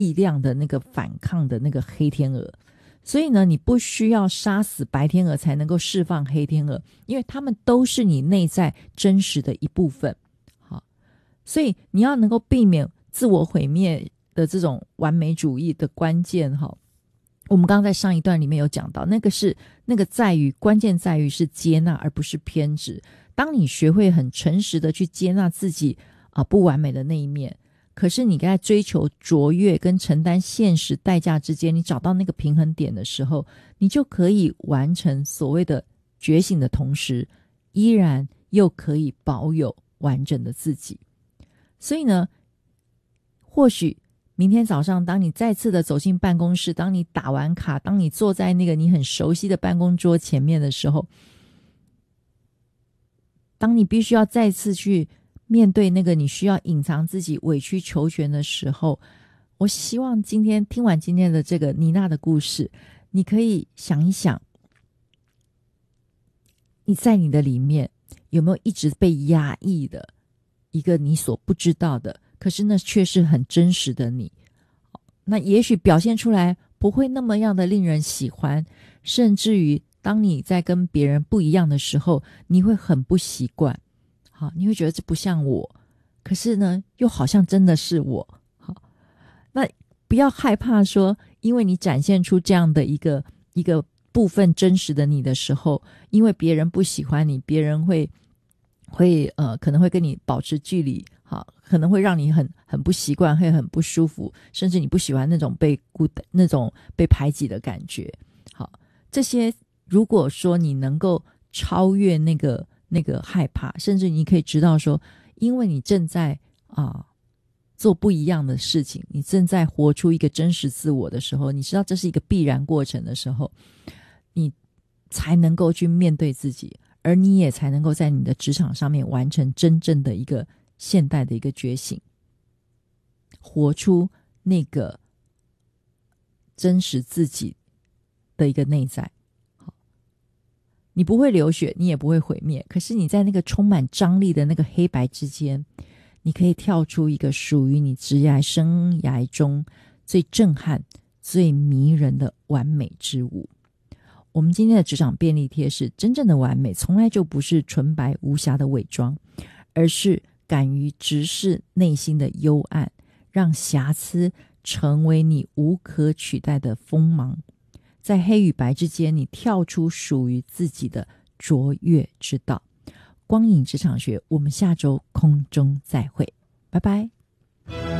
力量的那个反抗的那个黑天鹅。所以呢，你不需要杀死白天鹅才能够释放黑天鹅，因为它们都是你内在真实的一部分。好，所以你要能够避免自我毁灭的这种完美主义的关键，我们刚刚在上一段里面有讲到，关键在于是接纳而不是偏执。当你学会很诚实的去接纳自己不完美的那一面，可是你在追求卓越跟承担现实代价之间，你找到那个平衡点的时候，你就可以完成所谓的觉醒的同时，依然又可以保有完整的自己。所以呢，或许明天早上当你再次的走进办公室，当你打完卡，当你坐在那个你很熟悉的办公桌前面的时候，当你必须要再次去面对那个你需要隐藏自己委曲求全的时候，我希望今天听完今天的这个妮娜的故事，你可以想一想，你在你的里面有没有一直被压抑的一个你所不知道的，可是那却是很真实的你。那也许表现出来不会那么样的令人喜欢，甚至于当你在跟别人不一样的时候，你会很不习惯。好，你会觉得这不像我，可是呢又好像真的是我。好，那不要害怕说因为你展现出这样的一个部分真实的你的时候，因为别人不喜欢你，别人会可能会跟你保持距离，好，可能会让你很不习惯，会很不舒服，甚至你不喜欢那种那种被排挤的感觉。好，这些如果说你能够超越那个害怕，甚至你可以知道说，因为你正在做不一样的事情，你正在活出一个真实自我的时候，你知道这是一个必然过程的时候，你才能够去面对自己，而你也才能够在你的职场上面完成真正的一个现代的一个觉醒，活出那个真实自己的一个内在。你不会流血，你也不会毁灭，可是你在那个充满张力的那个黑白之间，你可以跳出一个属于你职业生涯中最震撼最迷人的完美之舞。我们今天的职场便利贴是真正的完美从来就不是纯白无瑕的伪装，而是敢于直视内心的幽暗，让瑕疵成为你无可取代的锋芒，在黑与白之间，你跳出属于自己的卓越之道。光影职场学，我们下周空中再会，拜拜。